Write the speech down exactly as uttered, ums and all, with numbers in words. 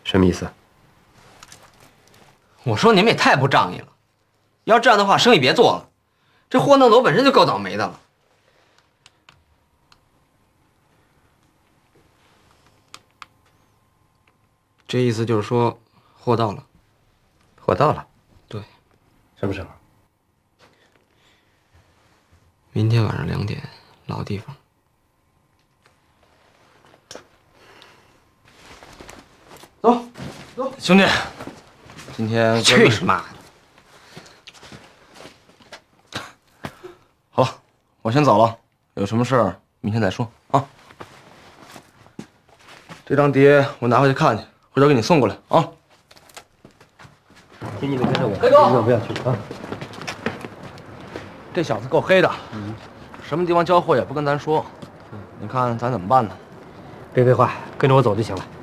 什么意思？ 我说你们也太不仗义了，要这样的话，生意别做了。这货弄走本身就够倒霉的了。这意思就是说，货到了。 货到了。 对。 什么时候？ 明天晚上两点，老地方。走，走， 兄弟，今天去你妈的！ 好了，我先走了，有什么事儿明天再说啊。这张碟我拿回去看去，回头给你送过来啊。 请你们跟着我， 飞哥， 你们不要去啊。 这小子够黑的，嗯，什么地方交货也不跟咱说，你看咱怎么办呢？ 别废话，跟着我走就行了。